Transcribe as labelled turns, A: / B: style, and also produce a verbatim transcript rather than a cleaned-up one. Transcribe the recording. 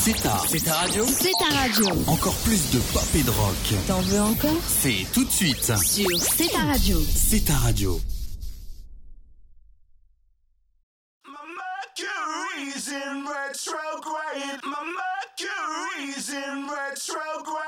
A: C'est ta, c'est ta radio.
B: C'est ta radio.
A: Encore plus de pop et de rock.
B: T'en veux encore?
A: C'est tout de suite
B: sur C'est ta radio.
A: C'est ta radio.
C: Mercury's in retrograde. My Mercury's in retrograde.